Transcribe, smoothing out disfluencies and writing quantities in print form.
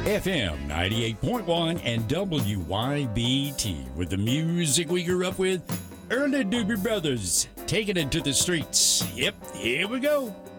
FM 98.1 and WYBT with the music we grew up with. Early Doobie Brothers taking it to the streets. Yep, here we go.